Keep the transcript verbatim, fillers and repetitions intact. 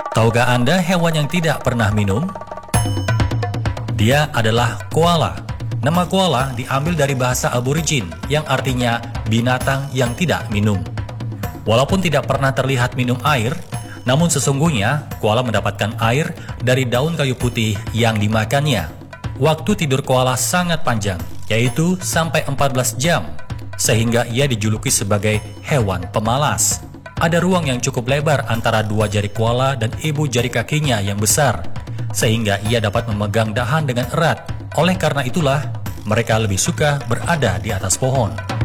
Tahukah Anda hewan yang tidak pernah minum? Dia adalah koala. Nama koala diambil dari bahasa aborigin yang artinya binatang yang tidak minum. Walaupun tidak pernah terlihat minum air, namun sesungguhnya koala mendapatkan air dari daun kayu putih yang dimakannya. Waktu tidur koala sangat panjang, yaitu sampai empat belas jam, sehingga ia dijuluki sebagai hewan pemalas. Ada ruang yang cukup lebar antara dua jari koala dan ibu jari kakinya yang besar, sehingga ia dapat memegang dahan dengan erat. Oleh karena itulah, mereka lebih suka berada di atas pohon.